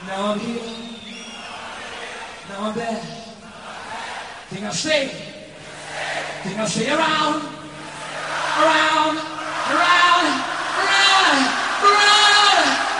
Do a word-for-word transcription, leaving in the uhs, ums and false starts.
Now I'm here, now I'm there. Think I'll stay, think I'll stay around, around.